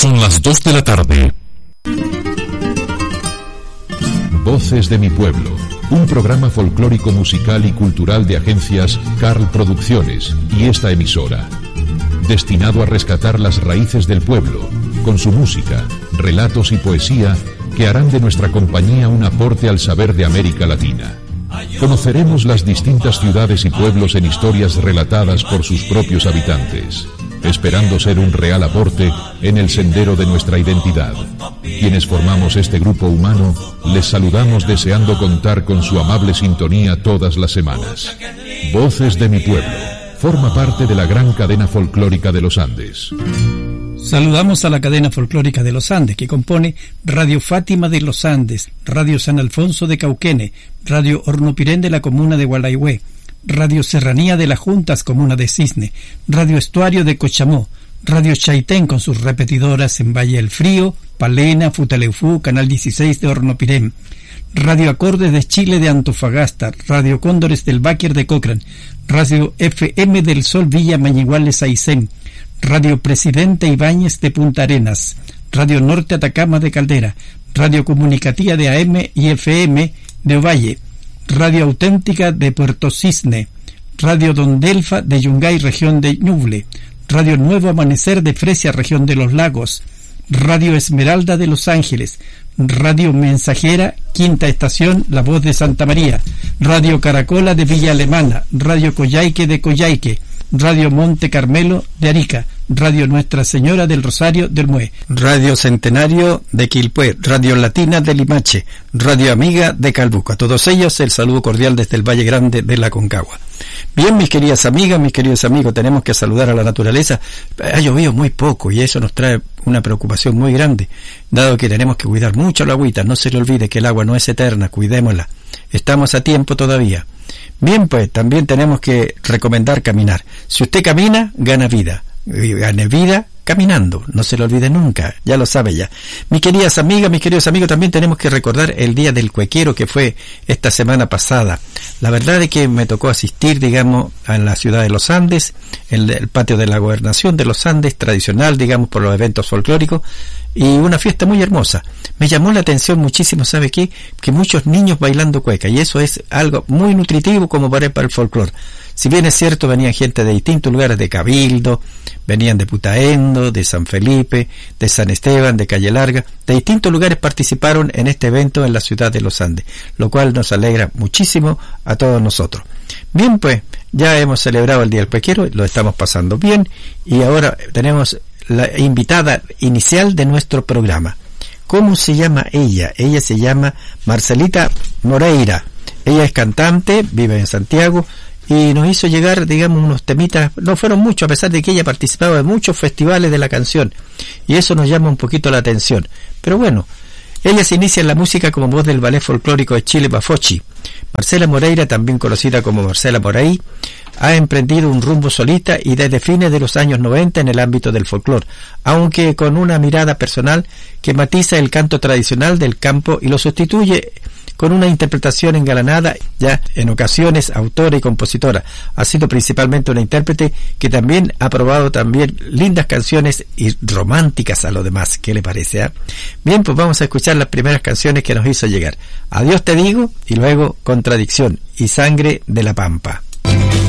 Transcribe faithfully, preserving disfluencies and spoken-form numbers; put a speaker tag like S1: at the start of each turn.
S1: Son las dos de la tarde.
S2: Voces de mi pueblo, un programa folclórico musical y cultural de agencias Carl Producciones y esta emisora, destinado a rescatar las raíces del pueblo, con su música, relatos y poesía que harán de nuestra compañía un aporte al saber de América Latina. Conoceremos las distintas ciudades y pueblos en historias relatadas por sus propios habitantes, esperando ser un real aporte en el sendero de nuestra identidad. Quienes formamos este grupo humano, les saludamos deseando contar con su amable sintonía todas las semanas. Voces de mi pueblo, forma parte de la gran cadena folclórica de los Andes.
S3: Saludamos a la cadena folclórica de los Andes, que compone Radio Fátima de los Andes, Radio San Alfonso de Cauquene, Radio Hornopirén de la comuna de Gualaihue, Radio Serranía de las Juntas, comuna de Cisne, Radio Estuario de Cochamó, Radio Chaitén con sus repetidoras en Valle del Frío, Palena, Futaleufú, Canal dieciséis de Hornopirén, Radio Acordes de Chile de Antofagasta, Radio Cóndores del Báquer de Cochrane, Radio F M del Sol Villa Mañiguales Aysén, Radio Presidente Ibáñez de Punta Arenas, Radio Norte Atacama de Caldera, Radio Comunicativa de A M y F M de Ovalle, Radio Auténtica de Puerto Cisne, Radio Don Delfa de Yungay, región de Ñuble, Radio Nuevo Amanecer de Fresia, región de Los Lagos, Radio Esmeralda de Los Ángeles, Radio Mensajera, Quinta Estación, La Voz de Santa María, Radio Caracola de Villa Alemana, Radio Coyhaique de Coyhaique, Radio Monte Carmelo de Arica, Radio Nuestra Señora del Rosario del Mue, Radio Centenario de Quilpué, Radio Latina de Limache, Radio Amiga de Calbuco. A todos ellos el saludo cordial desde el Valle Grande de la Concagua. Bien, mis queridas amigas, mis queridos amigos, tenemos que saludar a la naturaleza. Ha llovido muy poco y eso nos trae una preocupación muy grande, dado que tenemos que cuidar mucho la agüita. No se le olvide que el agua no es eterna, cuidémosla. Estamos a tiempo todavía. Bien, pues también tenemos que recomendar caminar. Si usted camina, gana vida. Gane vida caminando, no se lo olvide nunca, ya lo sabe ya. Mis queridas amigas, mis queridos amigos, también tenemos que recordar el Día del Cuequero, que fue esta semana pasada. La verdad es que me tocó asistir, digamos, en la ciudad de los Andes, en el patio de la Gobernación de los Andes, tradicional, digamos, por los eventos folclóricos, y una fiesta muy hermosa. Me llamó la atención muchísimo, ¿sabe qué? Que muchos niños bailando cueca, y eso es algo muy nutritivo como para el folclore. Si bien es cierto, venían gente de distintos lugares, de Cabildo, venían de Putaendo, de San Felipe, de San Esteban, de Calle Larga, de distintos lugares participaron en este evento en la ciudad de los Andes, lo cual nos alegra muchísimo a todos nosotros. Bien, pues, ya hemos celebrado el Día del Cuequero, lo estamos pasando bien, y ahora tenemos la invitada inicial de nuestro programa. ¿Cómo se llama ella? Ella se llama Marcelita Moreira. Ella es cantante, vive en Santiago, y nos hizo llegar, digamos, unos temitas. No fueron muchos, a pesar de que ella participaba en muchos festivales de la canción, y eso nos llama un poquito la atención. Pero bueno, ella se inicia en la música como voz del ballet folclórico de Chile, Bafochi. Marcela Moreira, también conocida como Marcela Moraí, ha emprendido un rumbo solista y desde fines de los años noventa en el ámbito del folclore, aunque con una mirada personal que matiza el canto tradicional del campo y lo sustituye con una interpretación engalanada, ya en ocasiones autora y compositora. Ha sido principalmente una intérprete que también ha probado también lindas canciones y románticas a lo demás. ¿Qué le parece? Eh? Bien, pues vamos a escuchar las primeras canciones que nos hizo llegar. Adiós te digo, y luego Contradicción y Sangre de la Pampa.